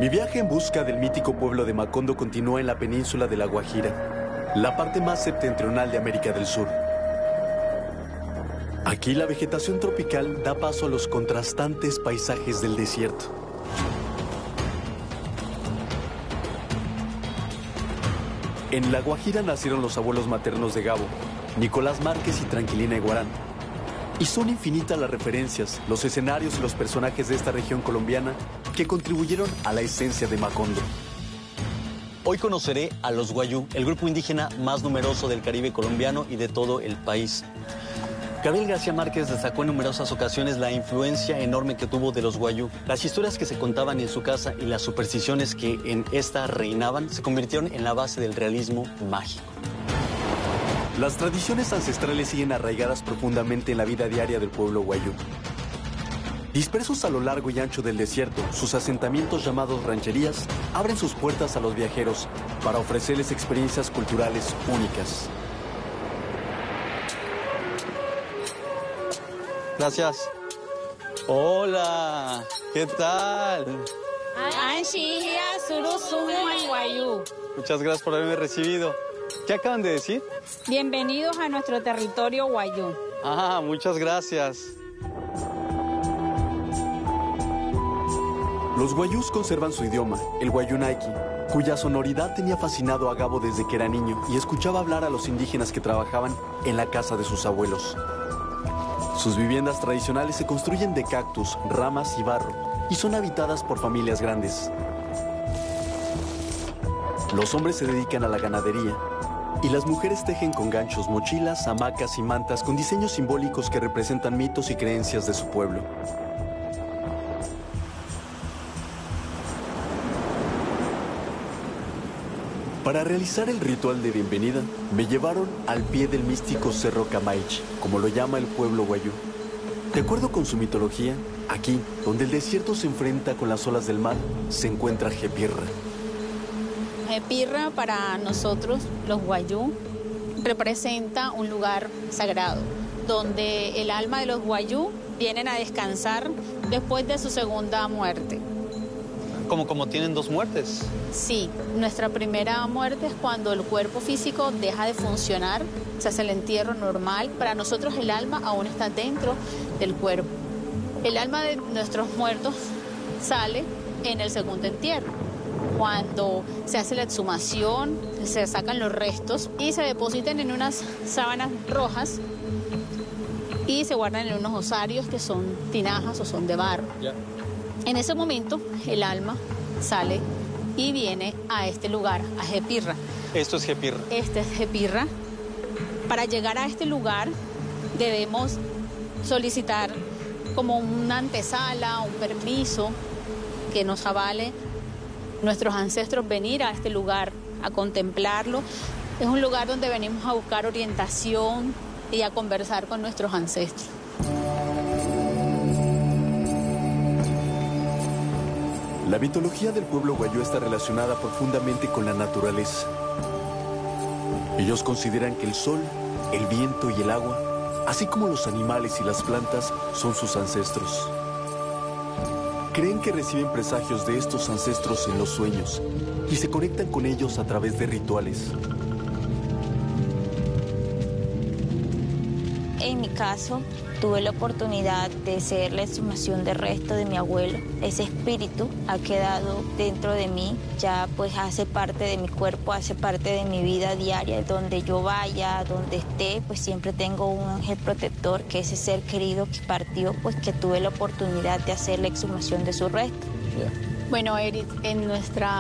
Mi viaje en busca del mítico pueblo de Macondo continúa en la península de La Guajira, la parte más septentrional de América del Sur. Aquí la vegetación tropical da paso a los contrastantes paisajes del desierto. En La Guajira nacieron los abuelos maternos de Gabo, Nicolás Márquez y Tranquilina Iguarán. Y son infinitas las referencias, los escenarios y los personajes de esta región colombiana que contribuyeron a la esencia de Macondo. Hoy conoceré a los Wayuu, el grupo indígena más numeroso del Caribe colombiano y de todo el país. Gabriel García Márquez destacó en numerosas ocasiones la influencia enorme que tuvo de los Wayuu. Las historias que se contaban en su casa y las supersticiones que en esta reinaban se convirtieron en la base del realismo mágico. Las tradiciones ancestrales siguen arraigadas profundamente en la vida diaria del pueblo Wayuu. Dispersos a lo largo y ancho del desierto, sus asentamientos llamados rancherías abren sus puertas a los viajeros para ofrecerles experiencias culturales únicas. Gracias. Hola, ¿qué tal? Muchas gracias por haberme recibido. ¿Qué acaban de decir? Bienvenidos a nuestro territorio Wayuu. Muchas gracias. Los Wayús conservan su idioma, el Wayuunaiki, cuya sonoridad tenía fascinado a Gabo desde que era niño y escuchaba hablar a los indígenas que trabajaban en la casa de sus abuelos. Sus viviendas tradicionales se construyen de cactus, ramas y barro y son habitadas por familias grandes. Los hombres se dedican a la ganadería y las mujeres tejen con ganchos mochilas, hamacas y mantas con diseños simbólicos que representan mitos y creencias de su pueblo. Para realizar el ritual de bienvenida, me llevaron al pie del místico Cerro Camaich, como lo llama el pueblo Wayuu. De acuerdo con su mitología, aquí, donde el desierto se enfrenta con las olas del mar, se encuentra Jepirra. Jepirra para nosotros, los Wayuu, representa un lugar sagrado, donde el alma de los Wayuu vienen a descansar después de su segunda muerte. Como tienen dos muertes. Sí, nuestra primera muerte es cuando el cuerpo físico deja de funcionar, se hace el entierro normal. Para nosotros el alma aún está dentro del cuerpo. El alma de nuestros muertos sale en el segundo entierro, cuando se hace la exhumación, se sacan los restos y se depositan en unas sábanas rojas y se guardan en unos osarios que son tinajas o son de barro. Ya. En ese momento el alma sale y viene a este lugar, a Jepirra. Esto es Jepirra. Este es Jepirra. Para llegar a este lugar debemos solicitar como una antesala, un permiso que nos avale nuestros ancestros venir a este lugar, a contemplarlo. Es un lugar donde venimos a buscar orientación y a conversar con nuestros ancestros. La mitología del pueblo Wayuu está relacionada profundamente con la naturaleza. Ellos consideran que el sol, el viento y el agua, así como los animales y las plantas, son sus ancestros. Creen que reciben presagios de estos ancestros en los sueños y se conectan con ellos a través de rituales. En mi caso, tuve la oportunidad de hacer la exhumación de resto de mi abuelo. Ese espíritu ha quedado dentro de mí, ya pues hace parte de mi cuerpo, hace parte de mi vida diaria. Donde yo vaya, donde esté, pues siempre tengo un ángel protector, que ese ser querido que partió, pues que tuve la oportunidad de hacer la exhumación de su resto. Bueno, Eric, en nuestra